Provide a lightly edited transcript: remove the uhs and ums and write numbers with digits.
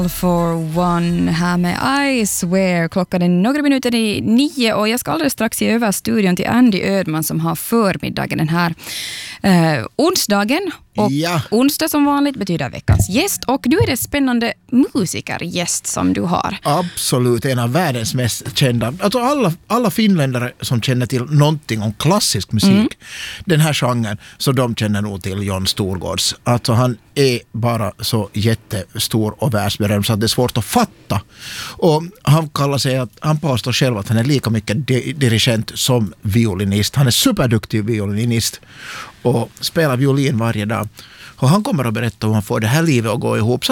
For One här med I Swear. Klockan är några minuter i 9 och jag ska alldeles strax ge över studion till Andy Ödman som har förmiddagen den här onsdagen. Och onsdag som vanligt betyder veckans gäst. Och du är det spännande musikergäst som du har. Absolut, en av världens mest kända. Alltså alla finländare som känner till någonting om klassisk musik, den här genren, så de känner nog till Jon Storgårds. Alltså han är bara så jättestor och världsberömd så att det är svårt att fatta. Och han påstår själv att han är lika mycket dirigent som violinist. Han är superduktig violinist och spelar violin varje dag. Och han kommer att berätta hur han får det här livet att gå ihop. Så